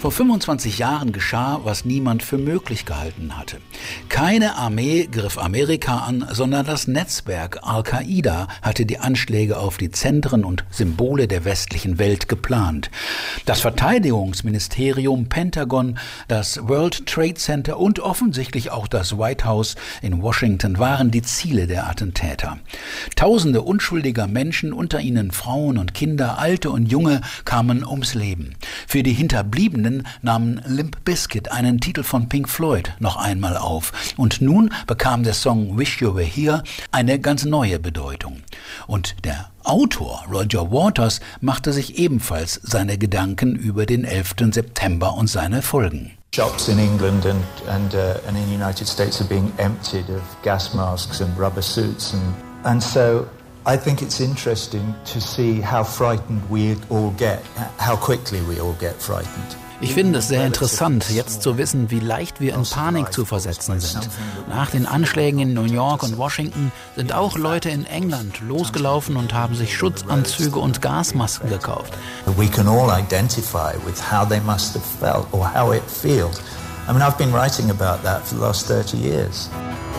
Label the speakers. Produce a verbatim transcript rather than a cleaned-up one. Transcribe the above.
Speaker 1: Vor fünfundzwanzig Jahren geschah, was niemand für möglich gehalten hatte. Keine Armee griff Amerika an, sondern das Netzwerk Al-Qaida hatte die Anschläge auf die Zentren und Symbole der westlichen Welt geplant. Das Verteidigungsministerium, Pentagon, das World Trade Center und offensichtlich auch das White House in Washington waren die Ziele der Attentäter. Tausende unschuldiger Menschen, unter ihnen Frauen und Kinder, Alte und Junge, kamen ums Leben. Für die Hinterbliebenen nahmen Limp Bizkit einen Titel von Pink Floyd noch einmal auf. Und nun bekam der Song Wish You Were Here eine ganz neue Bedeutung. Und der Autor Roger Waters machte sich ebenfalls seine Gedanken über den elften September und seine Folgen.
Speaker 2: Shops in England and, and, uh, and in the United States are being emptied of gas masks and rubber suits. And, and so I think it's interesting to see how frightened we all get, how quickly we all get frightened.
Speaker 3: Ich finde es sehr interessant, jetzt zu wissen, wie leicht wir in Panik zu versetzen sind. Nach den Anschlägen in New York und Washington sind auch Leute in England losgelaufen und haben sich Schutzanzüge und Gasmasken gekauft.
Speaker 2: We can all identify with how they must have felt or how it feels. I mean, I've been writing about that for the last thirty years.